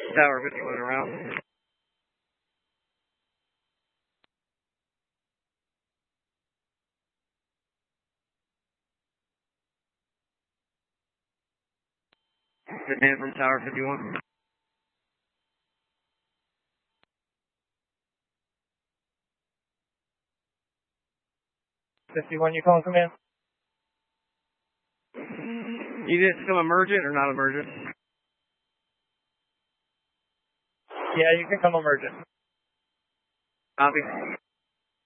Tower 51 around. Good man from Tower 51. 51, you calling command? You need to come emergent or not emergent? Yeah, you can come emergent. Copy.